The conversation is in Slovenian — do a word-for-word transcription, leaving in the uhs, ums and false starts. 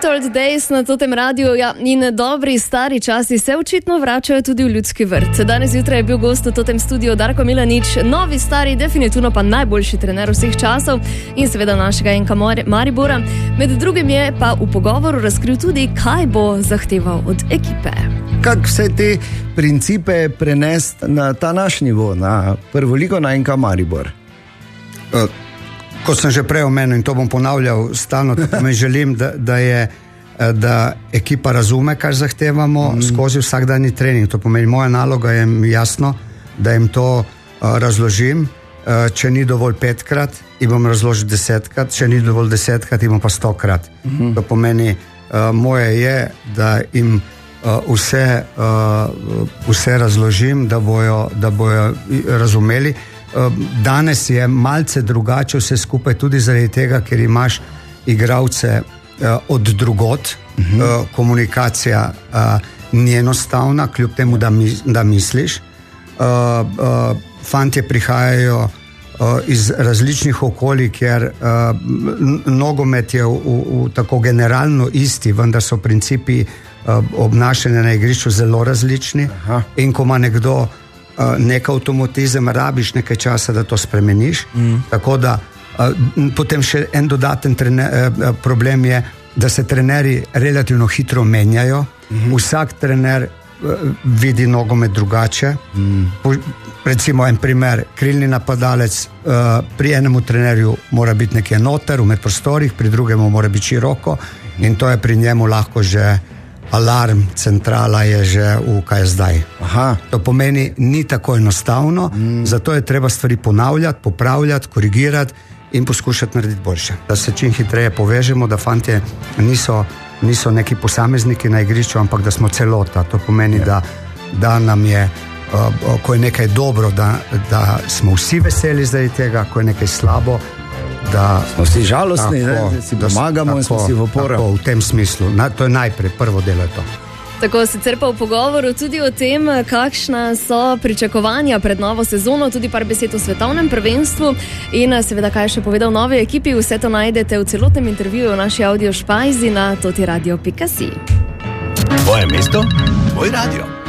Good old days na totem radiju, ja, in dobri stari časi se očitno vračajo tudi v Ljudski vrt. Danes zjutraj je bil gost v totem studiu Darko Milanič, novi stari, definitivno pa najboljši trener vseh časov in seveda našega enka Maribora. Med drugim je pa v pogovoru razkril tudi, kaj bo zahteval od ekipe. Kako vse te principe prenesti na ta naš nivo, na prvo ligo, na enka Maribor? Uh. Kot sem že prej omenil in to bom ponavljal stalno, tako me želim, da, da je da ekipa razume, kar zahtevamo mm. skozi vsakdanji trening. To pomeni, moja naloga je jasno, da jim to uh, razložim. Uh, če ni dovolj petkrat, jim bom razložil desetkrat, če ni dovolj desetkrat, jim bom pa stokrat. Mm. To pomeni, uh, moje je, da jim uh, vse, uh, vse razložim, da bojo, da bojo razumeli. Danes je malce drugače vse skupaj tudi zaradi tega, ker imaš igralce uh, od drugot, uh-huh. uh, komunikacija uh, ni enostavna, kljub temu, da, mi, da misliš. Uh, uh, fantje prihajajo uh, iz različnih okolij, ker uh, nogomet je v, v, v tako generalno isti, vendar so principi uh, obnašanja na igrišču zelo različni. Aha. In ko ima nekdo Uh, nek avtomatizem, rabiš nekaj časa, da to spremeniš. Mm. Tako da uh, potem še en dodaten trener, uh, problem je, da se trenerji relativno hitro menjajo. Mm. Vsak trener uh, vidi nogomet drugače. Mm. Po, recimo en primer, krilni napadalec uh, pri enemu trenerju mora biti nekje noter v medprostorih, pri drugemu mora biti široko mm. in to je pri njemu lahko že alarm, centrala je že v kaj je zdaj. Aha. To pomeni, ni tako enostavno, mm. zato je treba stvari ponavljati, popravljati, korigirati in poskušati narediti boljše. Da se čim hitreje povežemo, da fantje niso, niso neki posamezniki na igrišču, ampak da smo celota. To pomeni, ja. da, da nam je, uh, ko je nekaj dobro, da, da smo vsi veseli zaradi tega, ko je nekaj slabo, da smo vsi žalostni, tako, ne, da si pomagamo tako, in smo si v oporu. Tako, v tem smislu. Na, to je najprej, prvo delo je to. Tako, sicer pa v pogovoru tudi o tem, kakšna so pričakovanja pred novo sezono, tudi par besed o svetovnem prvenstvu in seveda, kaj še povedal novi ekipi, vse to najdete v celotnem intervjuju v naši audio špajzi na totiradio pika si. Tvoje mesto, tvoj radio.